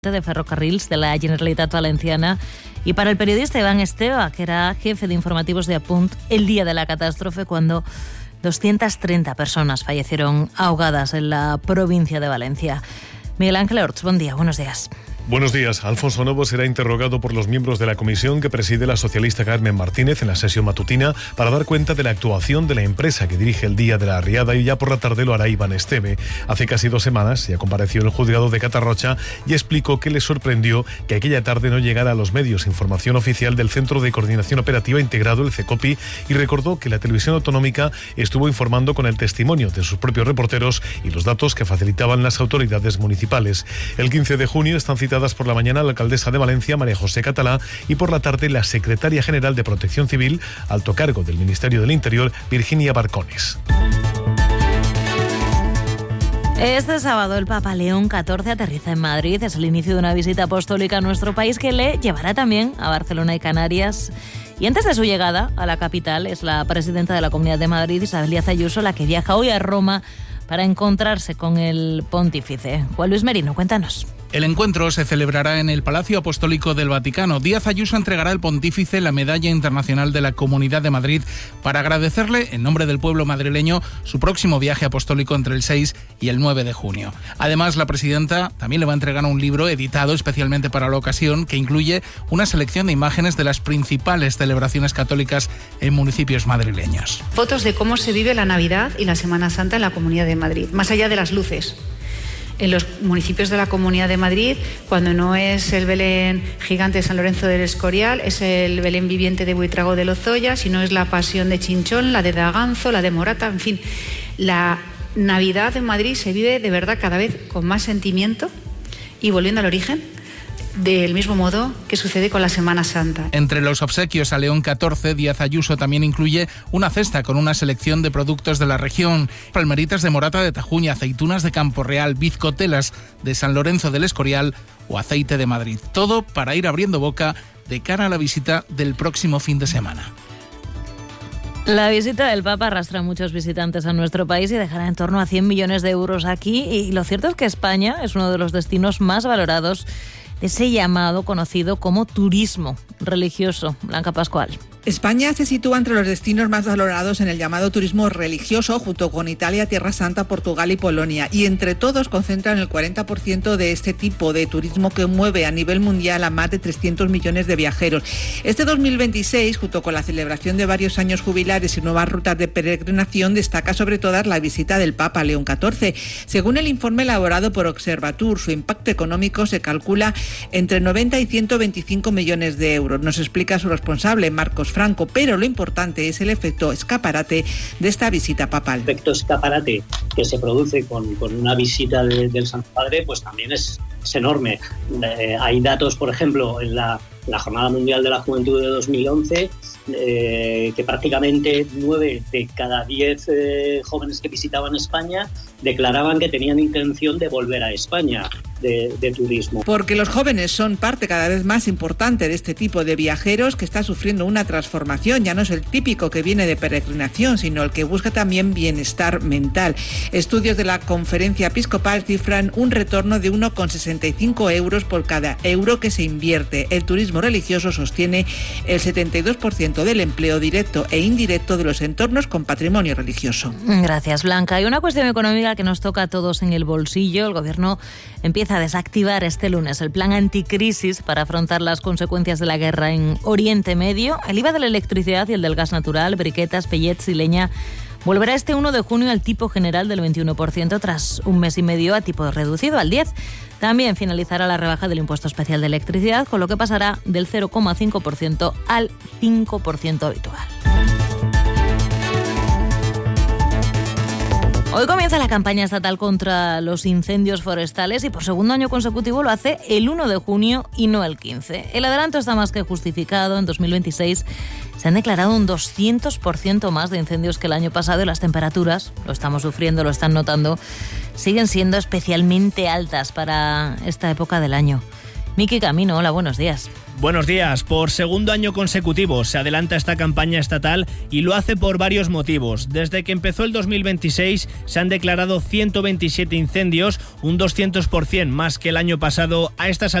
de Ferrocarrils de la Generalitat Valenciana y para el periodista Iván Esteva, que era jefe de informativos de Apunt el día de la catástrofe, cuando 230 personas fallecieron ahogadas en la provincia de Valencia. Miguel Ángel Orts, buen día, buenos días. Buenos días. Alfonso Novo será interrogado por los miembros de la comisión que preside la socialista Carmen Martínez en la sesión matutina para dar cuenta de la actuación de la empresa que dirige el día de la riada, y ya por la tarde lo hará Iván Esteve. Hace casi 2 semanas ya compareció en el juzgado de Catarrocha y explicó que le sorprendió que aquella tarde no llegara a los medios información oficial del Centro de Coordinación Operativa Integrado, el CECOPI, y recordó que la televisión autonómica estuvo informando con el testimonio de sus propios reporteros y los datos que facilitaban las autoridades municipales. El 15 de junio están citadas por la mañana la alcaldesa de Valencia, María José Catalá, y por la tarde la secretaria general de Protección Civil, alto cargo del Ministerio del Interior, Virginia Barcones. Este sábado el Papa León XIV aterriza en Madrid. Es el inicio de una visita apostólica a nuestro país que le llevará también a Barcelona y Canarias. Y antes de su llegada a la capital es la presidenta de la Comunidad de Madrid, Isabel Díaz Ayuso, la que viaja hoy a Roma para encontrarse con el pontífice. Juan Luis Merino, cuéntanos. El encuentro se celebrará en el Palacio Apostólico del Vaticano. Díaz Ayuso entregará al pontífice la Medalla Internacional de la Comunidad de Madrid para agradecerle, en nombre del pueblo madrileño, su próximo viaje apostólico entre el 6 y el 9 de junio. Además, la presidenta también le va a entregar un libro editado especialmente para la ocasión que incluye una selección de imágenes de las principales celebraciones católicas en municipios madrileños. Fotos de cómo se vive la Navidad y la Semana Santa en la Comunidad de Madrid, más allá de las luces. En los municipios de la Comunidad de Madrid, cuando no es el Belén gigante de San Lorenzo del Escorial, es el Belén viviente de Buitrago de Lozoya, si no es la Pasión de Chinchón, la de Daganzo, la de Morata, en fin. La Navidad en Madrid se vive de verdad cada vez con más sentimiento y volviendo al origen, del mismo modo que sucede con la Semana Santa. Entre los obsequios a León XIV, Díaz Ayuso también incluye una cesta con una selección de productos de la región: palmeritas de Morata de Tajuña, aceitunas de Campo Real, bizcotelas de San Lorenzo del Escorial o aceite de Madrid. Todo para ir abriendo boca de cara a la visita del próximo fin de semana. La visita del Papa arrastra a muchos visitantes a nuestro país y dejará en torno a 100 millones de euros aquí. Y lo cierto es que España es uno de los destinos más valorados de ese llamado conocido como turismo religioso. Blanca Pascual. España se sitúa entre los destinos más valorados en el llamado turismo religioso, junto con Italia, Tierra Santa, Portugal y Polonia. Y entre todos concentran el 40% de este tipo de turismo que mueve a nivel mundial a más de 300 millones de viajeros. Este 2026, junto con la celebración de varios años jubilares y nuevas rutas de peregrinación, destaca sobre todas la visita del Papa León XIV. Según el informe elaborado por Observatur, su impacto económico se calcula entre 90 y 125 millones de euros. Nos explica su responsable, Marcos Franco, pero lo importante es el efecto escaparate de esta visita papal. El efecto escaparate que se produce con una visita del Santo Padre pues también es enorme. Hay datos, por ejemplo, en la Jornada Mundial de la Juventud de 2011, que prácticamente 9 de cada 10 jóvenes que visitaban España declaraban que tenían intención de volver a España de turismo. Porque los jóvenes son parte cada vez más importante de este tipo de viajeros que está sufriendo una transformación. Ya no es el típico que viene de peregrinación, sino el que busca también bienestar mental. Estudios de la Conferencia Episcopal cifran un retorno de 1,65 euros por cada euro que se invierte. El turismo religioso sostiene el 72% del empleo directo e indirecto de los entornos con patrimonio religioso. Gracias, Blanca. Y una cuestión económica que nos toca a todos en el bolsillo. El Gobierno empieza a desactivar este lunes el plan anticrisis para afrontar las consecuencias de la guerra en Oriente Medio. El IVA de la electricidad y el del gas natural, briquetas, pellets y leña volverá este 1 de junio al tipo general del 21% tras un mes y medio a tipo reducido al 10%. También finalizará la rebaja del impuesto especial de electricidad, con lo que pasará del 0,5% al 5% habitual. Hoy comienza la campaña estatal contra los incendios forestales y por segundo año consecutivo lo hace el 1 de junio y no el 15. El adelanto está más que justificado. En 2026 se han declarado un 200% más de incendios que el año pasado y las temperaturas, lo estamos sufriendo, lo están notando, siguen siendo especialmente altas para esta época del año. Miki Camino, hola, buenos días. Buenos días. Por segundo año consecutivo se adelanta esta campaña estatal y lo hace por varios motivos. Desde que empezó el 2026 se han declarado 127 incendios, un 200% más que el año pasado. A estas